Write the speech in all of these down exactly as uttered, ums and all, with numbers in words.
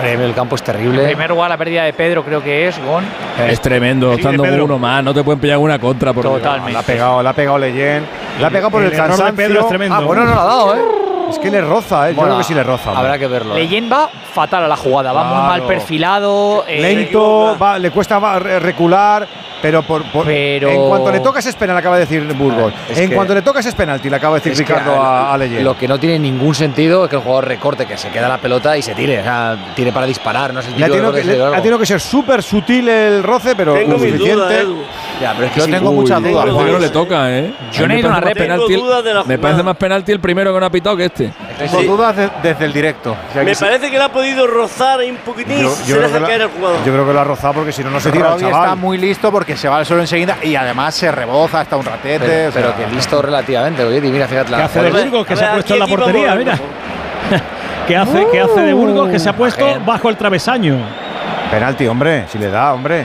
El campo es terrible. En primer lugar, la pérdida de Pedro creo que es, Gon. Es tremendo, estando uno más, no te pueden pillar una contra. Por Totalmente. La ha pegado, la ha pegado Leyen. La ha pegado por el, el cansancio. De Pedro es tremendo. Ah, bueno, no la ha dado, ¿eh? Es que le roza, ¿eh? Yo Bueno, creo que sí le roza. Habrá hombre. que verlo. Leyen va fatal a la jugada, va Claro. muy mal perfilado. Eh, Lento, va, le cuesta va, recular, pero, por, por Pero- en cuanto le tocas es penal, acaba de decir Burgos. Es en que- cuanto le tocas es penalti, le acaba de decir Es que Ricardo a, a Leyen. Lo que no tiene ningún sentido es que el jugador recorte, que se queda la pelota y se tire. O sea, tire para disparar, no es el Le ha típico tenido, error que, de ese le- algo. ha tenido que ser súper sutil el roce, pero Tengo lo mis suficiente. dudas, Edu. Ya, pero es que Yo sí. tengo Uy, muchas dudas. tengo Juan. dudas. No le toca, ¿eh? Yo A mí necesito me una parece más repe. penalti Tengo dudas de la el- Me jugada. parece más penalti el primero que no ha pitado que este. Tengo Sí. dudas de- desde el directo. O sea, Me que sí. parece que le ha podido rozar ahí un poquitín y Yo, se yo creo deja que la- caer el jugador. yo creo que lo ha rozado porque si no, no se tira el Robbie chaval. está muy listo porque se va al suelo enseguida y además se reboza hasta un ratete. Pero, o sea, pero que listo relativamente. Oye, y mira, fíjate la. ¿Qué hace de joder, Burgos que A se ha ver, puesto en la aquí portería? vamos, Mira. vamos. ¿Qué hace, ¿Qué hace de Burgos que se ha puesto Ajen. bajo el travesaño? Penalti, hombre, si le da, hombre.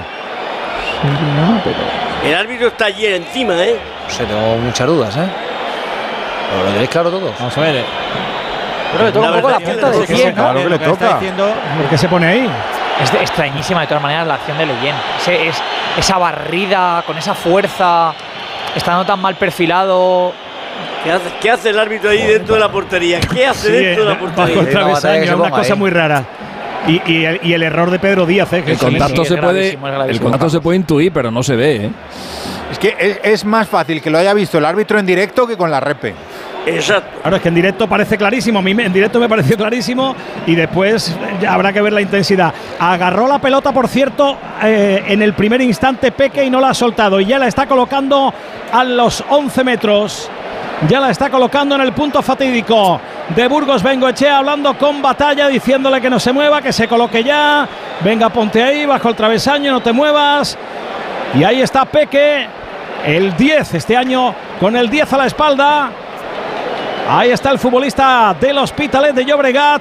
El árbitro está allí encima, ¿eh? No sé, tengo muchas dudas, ¿eh? Pero lo tenéis claro todos. Vamos a ver. Creo que toca La un poco la verdad es que punta no del sé pie, qué- ¿no? Claro que le lo está toca. diciendo- ¿Por qué se pone ahí? Es de- extrañísima de todas maneras la acción de Leyen. Ese- es, esa barrida con esa fuerza, estando tan mal perfilado. ¿Qué hace, qué hace el árbitro ahí dentro de la portería? ¿Qué hace Sí, dentro de la bajo el portería? Sí, una batalla que travesaño, se es una ponga cosa ahí. muy rara. Y, y el, y el error de Pedro Díaz, ¿eh? que El es contacto sí, se es puede, gravísimo, es el gravísimo. contacto se puede intuir, pero no se ve, ¿eh? Es que es, es más fácil que lo haya visto el árbitro en directo que con la repe. Exacto. Claro, es que en directo parece clarísimo. A mí me- en directo me pareció clarísimo y después ya habrá que ver la intensidad. Agarró la pelota, por cierto, eh, en el primer instante Peque y no la ha soltado. Y ya la está colocando a los once metros. Ya la está colocando en el punto fatídico de Burgos Bengoechea, hablando con Batalla, diciéndole que no se mueva, que se coloque ya. Venga, ponte ahí, bajo el travesaño, no te muevas. Y ahí está Peque, el diez este año, con el diez a la espalda. Ahí está el futbolista del Hospitalet de Llobregat,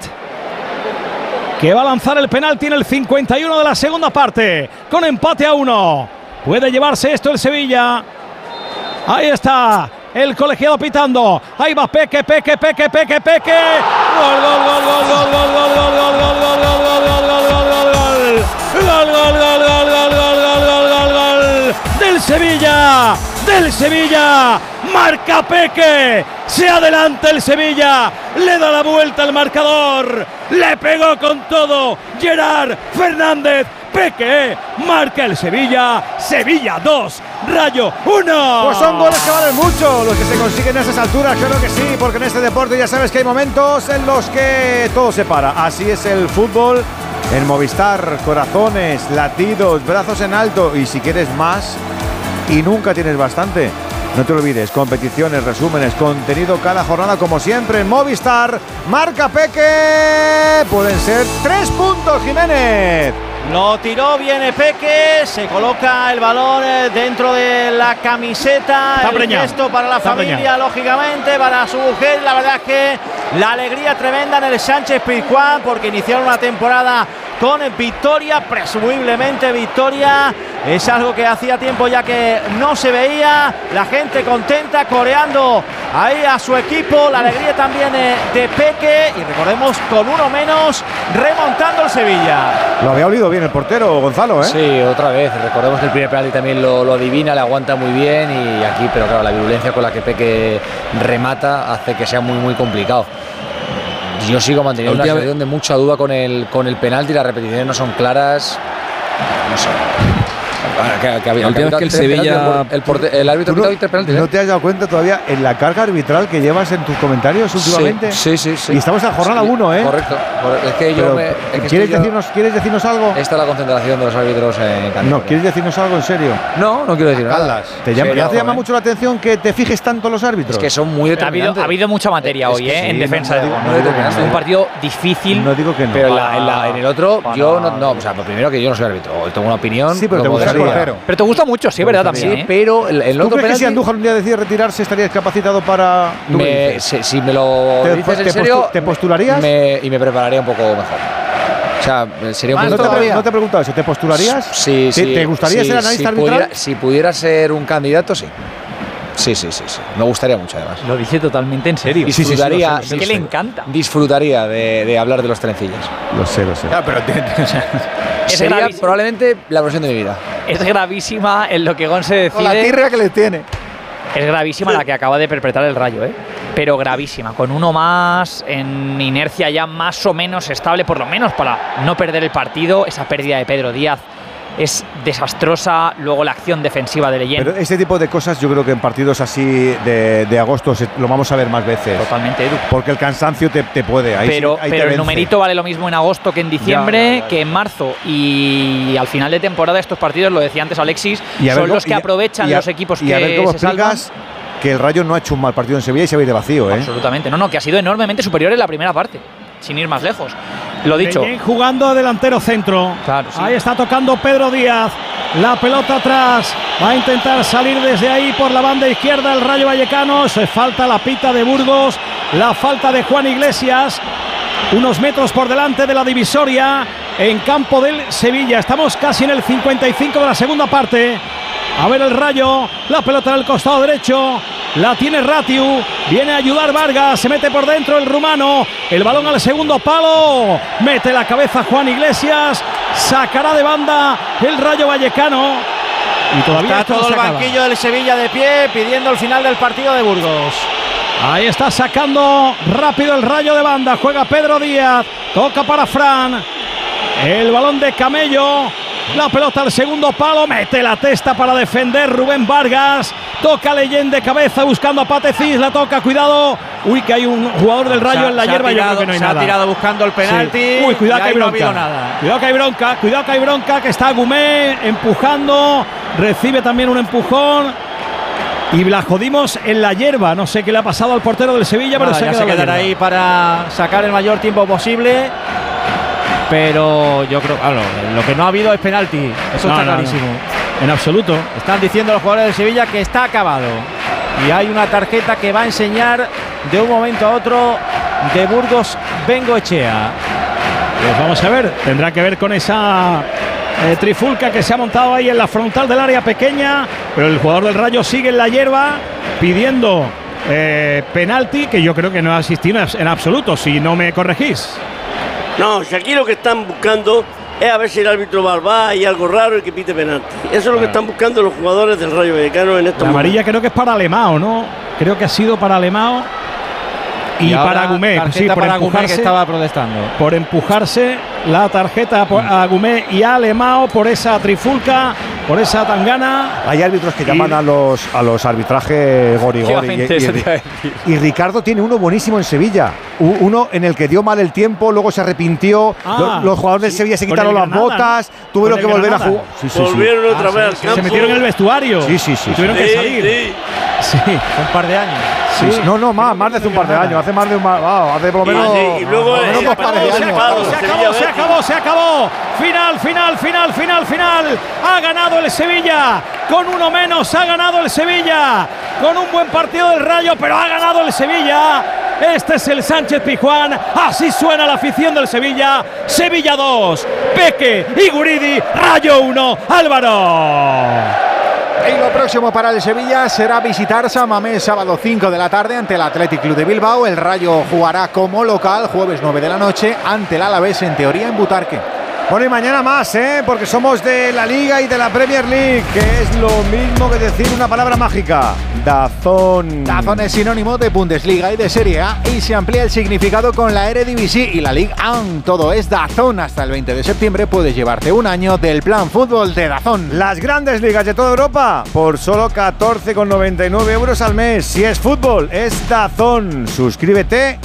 que va a lanzar el penalti en el cincuenta y uno de la segunda parte, con empate a uno. Puede llevarse esto el Sevilla. Ahí está el colegiado pitando. Ahí va Peque, Peque, Peque, Peque, Peque. Gol, gol, gol, gol, gol, gol, gol, gol, gol, gol, gol, gol, gol, gol, gol, gol, gol, gol. Gol, gol, gol, gol, gol, gol, gol, gol, gol, gol. Del Sevilla, del Sevilla. Marca Peque. Se adelanta el Sevilla. Le da la vuelta al marcador. Le pegó con todo Gerard Fernández. Peque marca el Sevilla. Sevilla dos, Rayo uno. Pues son goles que valen mucho los que se consiguen a esas alturas, claro que sí, porque en este deporte ya sabes que hay momentos en los que todo se para. Así es el fútbol. En Movistar, corazones, latidos, brazos en alto y si quieres más y nunca tienes bastante. No te olvides, competiciones, resúmenes, contenido cada jornada como siempre en Movistar. Marca Peque. Pueden ser tres puntos, Jiménez. Lo tiró, viene Peque, se coloca el balón eh, dentro de la camiseta, Está el preñado, gesto para la está familia, preñado. lógicamente, para su mujer. La verdad es que la alegría tremenda en el Sánchez Pizjuán, porque iniciaron una temporada con victoria, presumiblemente victoria. Es algo que hacía tiempo ya que no se veía. La gente contenta, coreando ahí a su equipo. La alegría también eh, de Peque. Y recordemos, con uno menos, remontando el Sevilla. Lo había olido bien el portero, Gonzalo, ¿eh? Sí, otra vez. Recordemos que el primer penalti también lo, lo adivina, le aguanta muy bien y aquí, pero claro, la virulencia con la que Peque remata hace que sea muy, muy complicado. Yo sigo manteniendo La una última sensación de mucha duda con el, con el penalti, las repeticiones no son claras. No sé. Bueno, que, que había, La última vez que el tres Sevilla- penaltis, el, porte- el árbitro ¿Tú ha no, pitado tres penaltis, no ¿eh? te has dado cuenta todavía en la carga arbitral que llevas en tus comentarios últimamente? Sí, sí, sí. Y estamos en jornada Sí, uno, ¿eh? Correcto. correcto. Es que yo Pero, me. Es que ¿quieres, estoy yo- decirnos, ¿Quieres decirnos algo? Esta es la concentración de los árbitros en Cantabria. No, ¿quieres decirnos algo en serio? No, no quiero decir nada. Caldas. ¿Te llama, Sí, ¿Ya no, te llama ¿eh? mucho la atención que te fijes tanto en los árbitros? Es que son muy Ha habido, determinantes. ha habido mucha materia Es hoy, que ¿eh? sí, en defensa no de digo- Bono. no digo que no. Es un partido difícil. No digo que no. Pero en, la- en la- en el otro, Para- yo no, no, o sea, lo primero que yo no soy árbitro, tengo una opinión. Sí, pero te como de gustaría. portero. Pero te gusta mucho, sí, ¿verdad? También. Sí, ¿eh? pero el, el ¿Tú otro crees que si penalti, Andújar un día decide retirarse estarías capacitado para...? ¿Tú qué me- dices? si, si me lo ¿Te- dices en te serio, postu- te postularías? me- y me prepararía un poco mejor. O sea, sería un Ah, no, poco. te, pre- no te he preguntado eso, ¿te postularías? Sí, ¿Te, sí. ¿Te gustaría sí, ser analista si arbitral? pudiera, si pudiera ser un candidato, sí. Sí, sí, sí, sí. Me gustaría mucho, además. Lo dice totalmente en serio. Disfrutaría, es que le encanta. Disfrutaría de, de hablar de los trencillos. Lo sé, lo sé. Ya, pero te- o sea, Sería gravísimo. probablemente la versión de mi vida. Es gravísima en lo que Gon se con la decide. tirria que le tiene. Es gravísima la que acaba de perpetrar el Rayo, ¿eh? Pero gravísima. Con uno más, en inercia ya más o menos estable, por lo menos para no perder el partido. Esa pérdida de Pedro Díaz es desastrosa. Luego la acción defensiva de Leyen. Pero este tipo de cosas yo creo que en partidos así de, de agosto se- lo vamos a ver más veces. Totalmente, Edu. Porque el cansancio te, te puede. Ahí Pero, sí- ahí te pero el vence. numerito vale lo mismo en agosto que en diciembre, Ya, ya, ya. que en marzo. Y al final de temporada estos partidos, lo decía antes Alexis, Y a ver son cómo- los que y a- aprovechan y a- los equipos y que a ver cómo se salvan. explicas que el Rayo no ha hecho un mal partido en Sevilla y se va a ir de vacío, ¿eh? Absolutamente. No, no, que ha sido enormemente superior en la primera parte, sin ir más lejos. Lo dicho. Leyen jugando delantero centro. Claro, sí. Ahí está tocando Pedro Díaz. La pelota atrás. Va a intentar salir desde ahí por la banda izquierda el Rayo Vallecano. Se falta la pita de Burgos. La falta de Juan Iglesias. Unos metros por delante de la divisoria en campo del Sevilla. Estamos casi en el cincuenta y cinco de la segunda parte. A ver el Rayo. La pelota en el costado derecho. La tiene Ratiu. Viene a ayudar Vargas. Se mete por dentro el rumano. El balón al segundo palo. Mete la cabeza Juan Iglesias. Sacará de banda el Rayo Vallecano. Y todavía Está esto no todo se el acaba. banquillo del Sevilla de pie pidiendo el final del partido de Burgos. Ahí está sacando rápido el Rayo de banda. Juega Pedro Díaz. Toca para Fran. El balón de Camello. La pelota al segundo palo. Mete la testa para defender Rubén Vargas. Toca Leyen de cabeza buscando a Patecís. La toca, cuidado. Uy, que hay un jugador del Rayo Se ha- en la se ha hierba. Yo tirado- creo que no hay se nada. ha tirado buscando el penalti. Sí. Uy, cuidado y que hay ahí no ha bronca. habido nada. Cuidado que hay bronca. Cuidado que hay bronca. Que está Gumé empujando. Recibe también un empujón. Y la jodimos en la hierba. No sé qué le ha pasado al portero del Sevilla, pero Nada, se ha ya quedado se en la quedará hierba. ahí para sacar el mayor tiempo posible. Pero yo creo, claro, lo que no ha habido es penalti. Eso No, está no, no. clarísimo. En absoluto. Están diciendo los jugadores de Sevilla que está acabado. Y hay una tarjeta que va a enseñar de un momento a otro de Burgos Bengoechea. Pues vamos a ver. Tendrá que ver con esa eh, trifulca que se ha montado ahí en la frontal del área pequeña. Pero el jugador del Rayo sigue en la hierba pidiendo eh, penalti, que yo creo que no ha existido en absoluto, si no me corregís. No, si aquí lo que están buscando es a ver si el árbitro va y algo raro y que pite penalti. Eso es lo que están buscando los jugadores del Rayo Vallecano en estos La amarilla momentos. creo que es para Alemao, ¿no? Creo que ha sido para Alemao y, ahora para Gumé. tarjeta Sí, por para Gumé, que empujarse, estaba protestando. por empujarse la tarjeta por- a Gumé y a Alemao por esa trifulca, por esa tangana. Hay árbitros que Y- llaman a los, a los arbitrajes gori gori. Y, Efectivamente, eso te iba a y- y Ricardo tiene uno buenísimo en Sevilla. U- Uno en el que dio mal el tiempo, luego se arrepintió. Ah, Lo- los jugadores de sí, Sevilla se con quitaron el las Granada, botas. ¿no? Tuvieron Con que el volver a Granada. jugar. Sí, sí, sí. Volvieron otra Ah, vez sí, al sí, campo. se metieron en el vestuario. Sí, sí, sí, Y tuvieron que Sí, salir. sí. Sí. Un par de años. Sí, sí. No, no, más, más de hace un par de años. Hace más de un wow, hace por lo Y- menos. sí, y luego por lo menos eh, dos pares de acabó, años. acabó, Se Sevilla acabó, se Betis. acabó, se acabó. Final, final, final, final, final. Ha ganado el Sevilla. Con uno menos ha ganado el Sevilla. Con un buen partido del Rayo, pero ha ganado el Sevilla. Este es el Sánchez Pizjuán. Así suena la afición del Sevilla. Sevilla dos, Peque y Guridi. Rayo uno, Álvaro. Y lo próximo para el Sevilla será visitar San Mamés sábado cinco de la tarde ante el Athletic Club de Bilbao. El Rayo jugará como local jueves nueve de la noche ante el Alavés, en teoría en Butarque. Bueno, y mañana más, ¿eh? Porque somos de la Liga y de la Premier League, que es lo mismo que decir una palabra mágica. Dazón. Dazón es sinónimo de Bundesliga y de Serie A y se amplía el significado con la Eredivisie y la Ligue uno. Todo es Dazón. Hasta el veinte de septiembre puedes llevarte un año del plan fútbol de Dazón. Las grandes ligas de toda Europa por solo catorce con noventa y nueve euros al mes. Si es fútbol, es Dazón. Suscríbete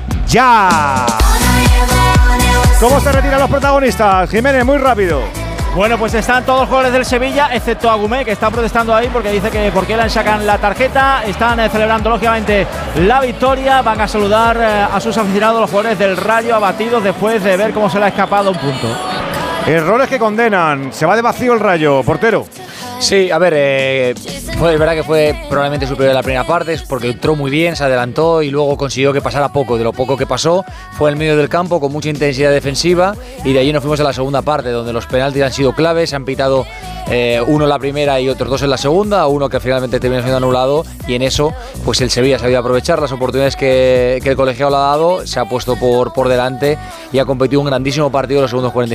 ya. ¿Cómo se retiran los protagonistas? Jiménez, muy rápido. Bueno, pues están todos los jugadores del Sevilla, excepto Agumé, que está protestando ahí porque dice que por qué le sacan la tarjeta. Están eh, celebrando, lógicamente, la victoria. Van a saludar eh, a sus aficionados, los jugadores del Rayo, abatidos después de ver cómo se le ha escapado un punto. Errores que condenan. Se va de vacío el Rayo. Portero. Sí, a ver, eh, fue es verdad que fue probablemente superior en la primera parte, es porque entró muy bien, se adelantó y luego consiguió que pasara poco. De lo poco que pasó fue en medio del campo con mucha intensidad defensiva y de allí nos fuimos a la segunda parte, donde los penaltis han sido claves, se han pitado eh, uno en la primera y otros dos en la segunda, uno que finalmente terminó siendo anulado, y en eso pues el Sevilla ha sabido aprovechar las oportunidades que, que el colegiado le ha dado, se ha puesto por, por delante y ha competido un grandísimo partido los segundos cuarenta y